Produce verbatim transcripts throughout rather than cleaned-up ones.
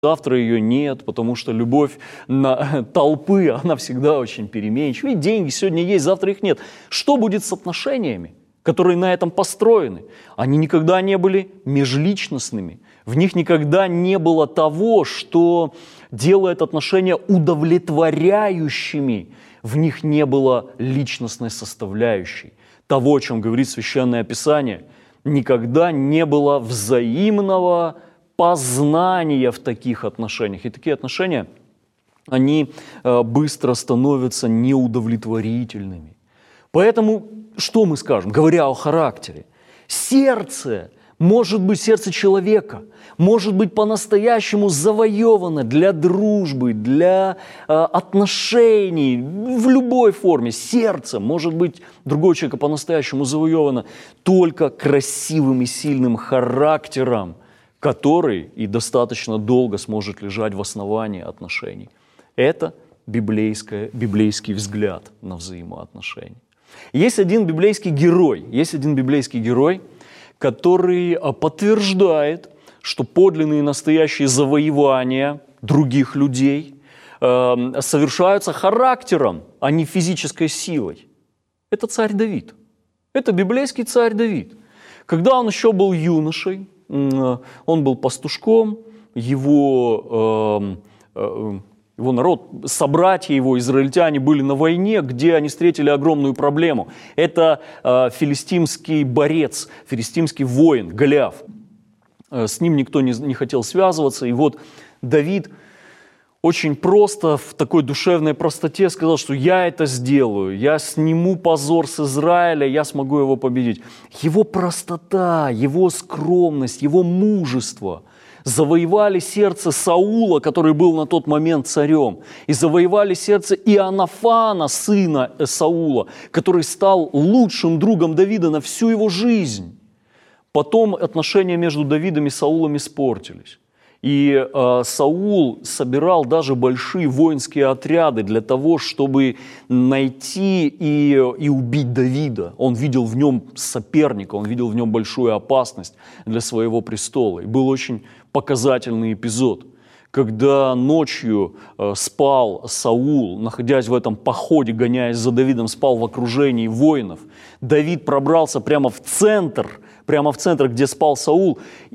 завтра ее нет, потому что любовь на толпы, она всегда очень переменчива. И деньги сегодня есть, завтра их нет. Что будет с отношениями, которые на этом построены? Они никогда не были межличностными. В них никогда не было того, что делает отношения удовлетворяющими. В них не было личностной составляющей. Того, о чем говорит Священное Писание, никогда не было взаимного познания в таких отношениях. И такие отношения, они э, быстро становятся неудовлетворительными. Поэтому, что мы скажем, говоря о характере? Сердце, может быть, сердце человека, может быть по-настоящему завоевано для дружбы, для э, отношений, в любой форме. Сердце, может быть, другого человека по-настоящему завоевано только красивым и сильным характером, который и достаточно долго сможет лежать в основании отношений. Это библейское, библейский взгляд на взаимоотношения. Есть один библейский герой, есть один библейский герой, который подтверждает, что подлинные и настоящие завоевания других людей э, совершаются характером, а не физической силой. Это царь Давид. Это библейский царь Давид. Когда он еще был юношей, он был пастушком, его, э, его народ, собратья его, израильтяне, были на войне, где они встретили огромную проблему. Это э, филистимский борец, филистимский воин Голиаф. Э, с ним никто не, не хотел связываться. И вот Давид очень просто, в такой душевной простоте сказал, что я это сделаю, я сниму позор с Израиля, я смогу его победить. Его простота, его скромность, его мужество завоевали сердце Саула, который был на тот момент царем, и завоевали сердце Иоаннафана, сына Саула, который стал лучшим другом Давида на всю его жизнь. Потом отношения между Давидом и Саулом испортились. И э, Саул собирал даже большие воинские отряды для того, чтобы найти и, и убить Давида. Он видел в нем соперника, он видел в нем большую опасность для своего престола. И был очень показательный эпизод, когда ночью э, спал Саул, находясь в этом походе, гоняясь за Давидом, спал в окружении воинов. Давид пробрался прямо в центр, прямо в центр, где спал Саул,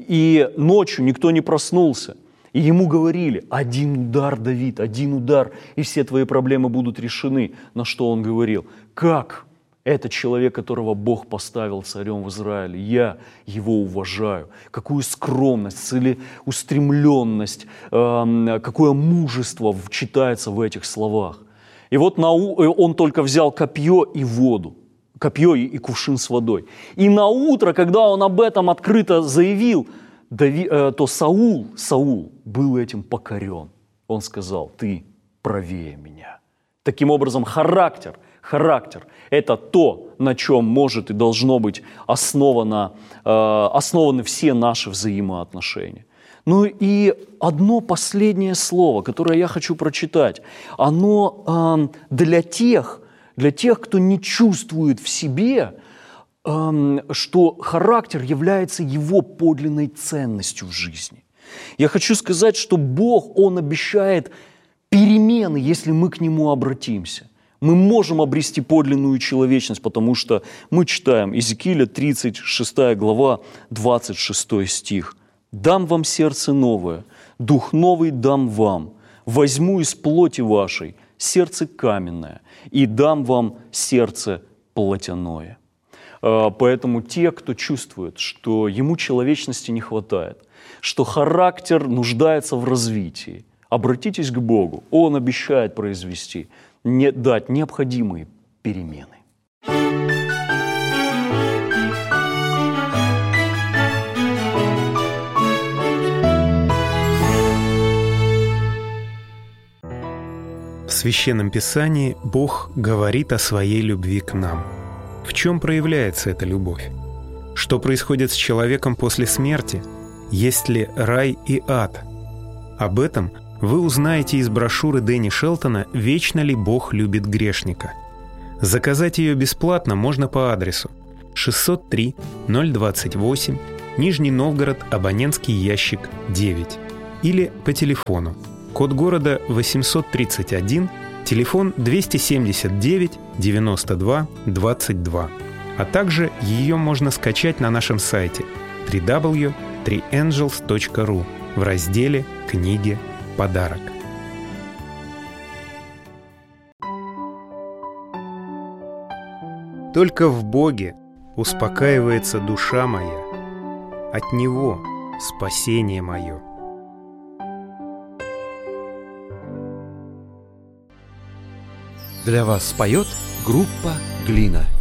и ночью никто не проснулся. И ему говорили: один удар, Давид, один удар, и все твои проблемы будут решены. На что он говорил: как? Это человек, которого Бог поставил царем в Израиле. Я его уважаю. Какую скромность, целеустремленность, э, какое мужество читается в этих словах. И вот он только взял копье и воду. Копье и кувшин с водой. И на утро, когда он об этом открыто заявил, Дави, э, то Саул, Саул был этим покорен. Он сказал: ты правее меня. Таким образом, характер, характер – это то, на чем может и должно быть основано, э, основаны все наши взаимоотношения. Ну и одно последнее слово, которое я хочу прочитать, оно э, для тех, Для тех, кто не чувствует в себе, эм, что характер является его подлинной ценностью в жизни. Я хочу сказать, что Бог, Он обещает перемены, если мы к Нему обратимся. Мы можем обрести подлинную человечность, потому что мы читаем Иезекииля тридцать шестая глава, двадцать шестой стих. «Дам вам сердце новое, дух новый дам вам, возьму из плоти вашей сердце каменное, и дам вам сердце плотяное». Поэтому те, кто чувствует, что ему человечности не хватает, что характер нуждается в развитии, обратитесь к Богу. Он обещает произвести, не дать необходимые перемены. В Священном Писании Бог говорит о своей любви к нам. В чем проявляется эта любовь? Что происходит с человеком после смерти? Есть ли рай и ад? Об этом вы узнаете из брошюры Дэнни Шелтона «Вечно ли Бог любит грешника?». Заказать ее бесплатно можно по адресу шестьсот три ноль двадцать восемь, Нижний Новгород, абонентский ящик девять. или по телефону. Код города восемьсот тридцать один, телефон двести семьдесят девять девяносто два двадцать два. А также ее можно скачать на нашем сайте дабл ю дабл ю дабл ю точка три энджелс точка ру в разделе «Книги. Подарок». Только в Боге успокаивается душа моя, от Него спасение мое. Для вас споет группа «Глина».